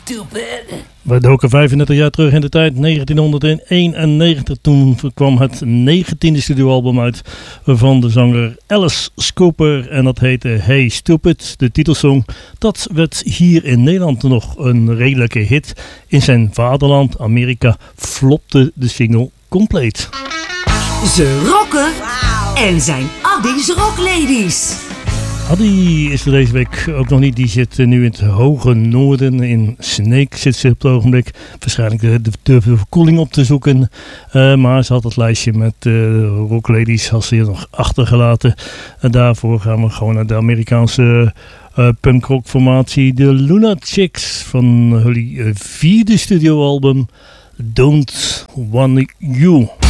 stupid. We doken 35 jaar terug in de tijd, 1991. Toen kwam het 19e studioalbum uit van de zanger Alice Cooper. En dat heette Hey Stupid, de titelsong. Dat werd hier in Nederland nog een redelijke hit. In zijn vaderland, Amerika, flopte de single compleet. Ze rocken en zijn Addy's Rockladies. Addy is er deze week ook nog niet. Die zit nu in het hoge noorden. In Sneek zit ze op het ogenblik. Waarschijnlijk de verkoeling op te zoeken. Maar ze had het lijstje met rockladies had ze hier nog achtergelaten. En daarvoor gaan we gewoon naar de Amerikaanse punkrock formatie. De Lunatics van hun 4e studioalbum Don't Want You.